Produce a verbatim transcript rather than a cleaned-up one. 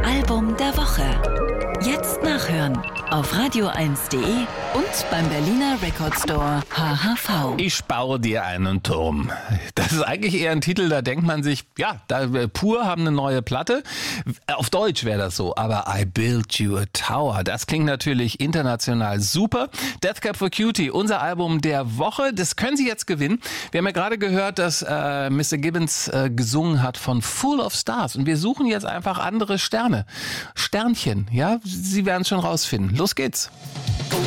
Album der Woche. Jetzt nachhören auf radio eins punkt de und beim Berliner Record Store H H V. Ich baue dir einen Turm. Das ist eigentlich eher ein Titel, da denkt man sich, ja, da Pur haben eine neue Platte. Auf Deutsch wäre das so, aber I Built You a Tower. Das klingt natürlich international super. Death Cab for Cutie, unser Album der Woche. Das können Sie jetzt gewinnen. Wir haben ja gerade gehört, dass äh, Mister Gibbons äh, gesungen hat von Full of Stars. Und wir suchen jetzt einfach andere Sterne. Sternchen, ja? Sie werden es schon rausfinden. Los geht's.